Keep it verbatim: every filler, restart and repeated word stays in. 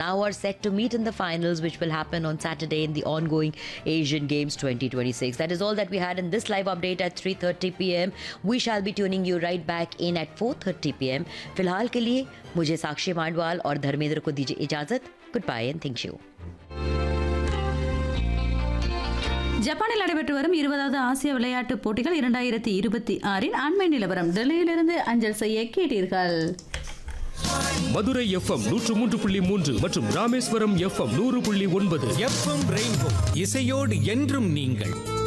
now are set to meet in the finals, which will happen on Saturday in the ongoing Asian Games twenty twenty-six. That is all that we had in this live update at three thirty p m. We shall be tuning you right back in at four thirty p m. फिलहाल के लिए मुझे साक्षी मांडवाल और धर्मेंद्र को दीजिए इजाजत. Goodbye and thank you. ஜப்பானில் நடைபெற்று வரும் இருபதாவது ஆசிய விளையாட்டுப் போட்டிகள் இரண்டாயிரத்தி இருபத்தி ஆறின் அண்மை நிலவரம் டெல்லியிலிருந்து அஞ்சல் செய்ய கேட்டீர்கள். மதுரை எஃப்எம் நூற்று மூன்று புள்ளி மூன்று மற்றும் ராமேஸ்வரம் எஃப்எம் நூறு புள்ளி ஒன்பது. எஃப்எம் ரெயின்போ இசையோடு என்றும் நீங்கள்.